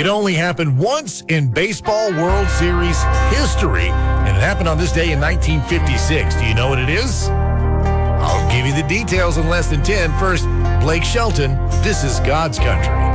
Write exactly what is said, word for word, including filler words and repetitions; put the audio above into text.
It only happened once in Baseball World Series history, and it happened on this day in nineteen fifty-six. Do you know what it is? I'll give you the details in less than ten. First, Blake Shelton, This Is God's Country.